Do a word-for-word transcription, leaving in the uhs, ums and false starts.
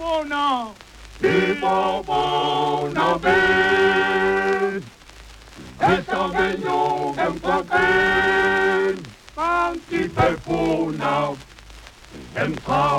Bona. Viva bona vez. Esa venyo en papel. Panti pepuna. En